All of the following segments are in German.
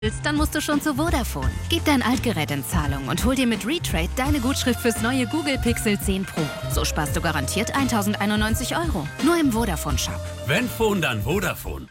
Dann musst du schon zu Vodafone. Gib dein Altgerät in Zahlung und hol dir mit Retrade deine Gutschrift fürs neue Google Pixel 10 Pro. So sparst du garantiert 1.091 €. Nur im Vodafone-Shop. Wenn Phone, dann Vodafone.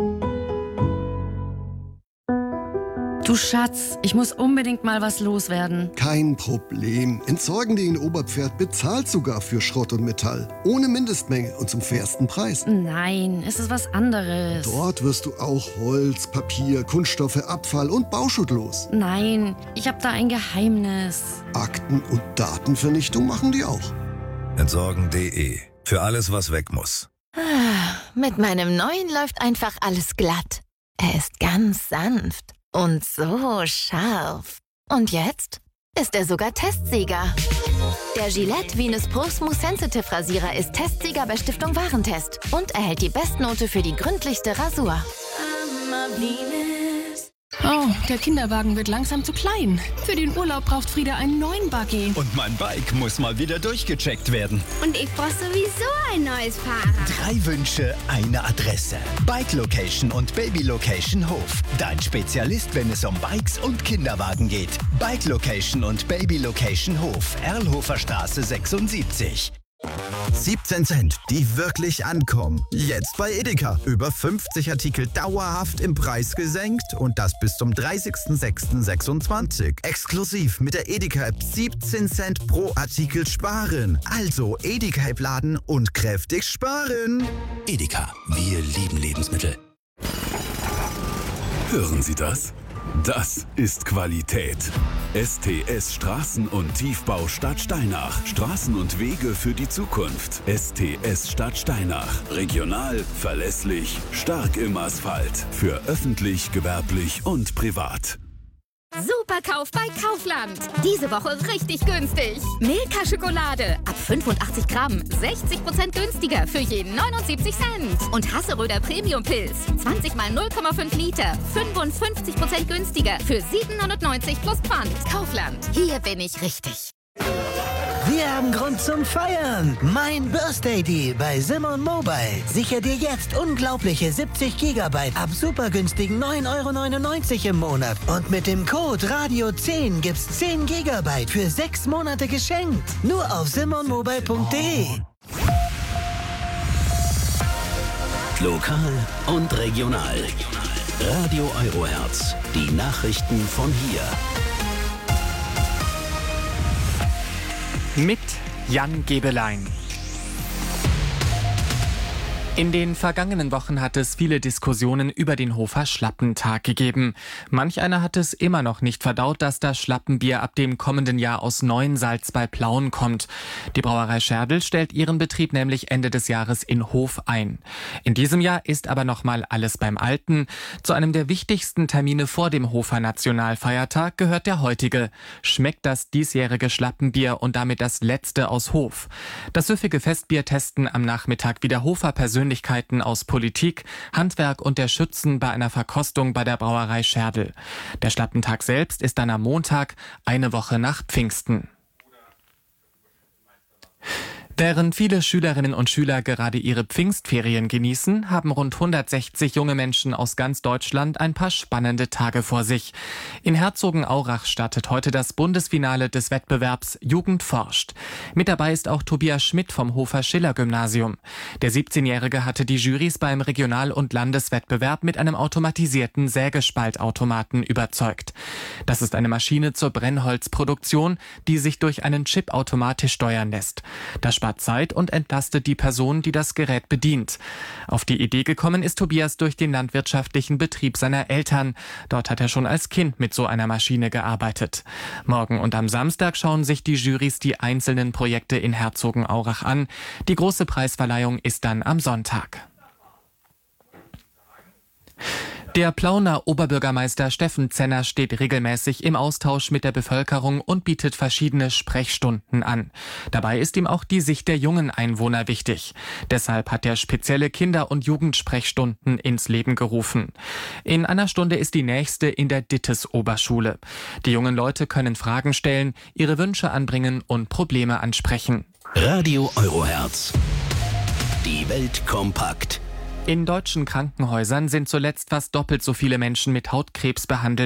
Du Schatz, ich muss unbedingt mal was loswerden. Kein Problem. Entsorgen.de in Oberpferd bezahlt sogar für Schrott und Metall. Ohne Mindestmenge und zum fairsten Preis. Nein, es ist was anderes. Dort wirst du auch Holz, Papier, Kunststoffe, Abfall und Bauschutt los. Nein, ich habe da ein Geheimnis. Akten- und Datenvernichtung machen die auch. Entsorgen.de. Für alles, was weg muss. Mit meinem neuen läuft einfach alles glatt. Er ist ganz sanft. Und so scharf. Und jetzt ist er sogar Testsieger. Der Gillette Venus Pro Smooth Sensitive Rasierer ist Testsieger bei Stiftung Warentest und erhält die Bestnote für die gründlichste Rasur. Oh, der Kinderwagen wird langsam zu klein. Für den Urlaub braucht Frieda einen neuen Buggy. Und mein Bike muss mal wieder durchgecheckt werden. Und ich brauche sowieso ein neues Fahrrad. 3 Wünsche, eine Adresse. Bike Location und Baby Location Hof. Dein Spezialist, wenn es um Bikes und Kinderwagen geht. Bike Location und Baby Location Hof. Erlhofer Straße 76. 17 Cent, die wirklich ankommen. Jetzt bei Edeka. Über 50 Artikel dauerhaft im Preis gesenkt und das bis zum 30.06.26. Exklusiv mit der Edeka-App 17 Cent pro Artikel sparen. Also Edeka-App laden und kräftig sparen. Edeka, wir lieben Lebensmittel. Hören Sie das? Das ist Qualität. STS Straßen- und Tiefbau Stadt Steinach. Straßen und Wege für die Zukunft. STS Stadt Steinach. Regional, verlässlich, stark im Asphalt. Für öffentlich, gewerblich und privat. Superkauf bei Kaufland. Diese Woche richtig günstig. Milka-Schokolade ab 85 Gramm. 60% günstiger für jeden 79 Cent. Und Hasseröder Premium-Pilz. 20 mal 0,5 Liter. 55% günstiger für 7,90 plus Pfand. Kaufland. Hier bin ich richtig. Wir haben Grund zum Feiern. Mein Birthday Deal bei Simon Mobile. Sicher dir jetzt unglaubliche 70 GB ab super günstigen 9,99 € im Monat. Und mit dem Code RADIO10 gibt's 10 GB für 6 Monate geschenkt. Nur auf simonmobile.de. Lokal und regional. Radio Eurohertz. Die Nachrichten von hier. Mit Jan Gebelein. In den vergangenen Wochen hat es viele Diskussionen über den Hofer Schlappentag gegeben. Manch einer hat es immer noch nicht verdaut, dass das Schlappenbier ab dem kommenden Jahr aus Neuensalz bei Plauen kommt. Die Brauerei Scherdel stellt ihren Betrieb nämlich Ende des Jahres in Hof ein. In diesem Jahr ist aber nochmal alles beim Alten. Zu einem der wichtigsten Termine vor dem Hofer Nationalfeiertag gehört der heutige. Schmeckt das diesjährige Schlappenbier und damit das letzte aus Hof. Das süffige Festbier testen am Nachmittag wieder Hofer Persönlichkeiten aus Politik, Handwerk und der Schützen bei einer Verkostung bei der Brauerei Scherdel. Der Schlappentag selbst ist dann am Montag, eine Woche nach Pfingsten. Während viele Schülerinnen und Schüler gerade ihre Pfingstferien genießen, haben rund 160 junge Menschen aus ganz Deutschland ein paar spannende Tage vor sich. In Herzogenaurach startet heute das Bundesfinale des Wettbewerbs Jugend forscht. Mit dabei ist auch Tobias Schmidt vom Hofer Schiller Gymnasium. Der 17-Jährige hatte die Jurys beim Regional- und Landeswettbewerb mit einem automatisierten Sägespaltautomaten überzeugt. Das ist eine Maschine zur Brennholzproduktion, die sich durch einen Chip automatisch steuern lässt. Das spart Zeit und entlastet die Person, die das Gerät bedient. Auf die Idee gekommen ist Tobias durch den landwirtschaftlichen Betrieb seiner Eltern. Dort hat er schon als Kind mit so einer Maschine gearbeitet. Morgen und am Samstag schauen sich die Jurys die einzelnen Projekte in Herzogenaurach an. Die große Preisverleihung ist dann am Sonntag. Der Plauner Oberbürgermeister Steffen Zenner steht regelmäßig im Austausch mit der Bevölkerung und bietet verschiedene Sprechstunden an. Dabei ist ihm auch die Sicht der jungen Einwohner wichtig. Deshalb hat er spezielle Kinder- und Jugendsprechstunden ins Leben gerufen. In einer Stunde ist die nächste in der Dittes-Oberschule. Die jungen Leute können Fragen stellen, ihre Wünsche anbringen und Probleme ansprechen. Radio Eurohertz. Die Welt kompakt. In deutschen Krankenhäusern sind zuletzt fast doppelt so viele Menschen mit Hautkrebs behandelt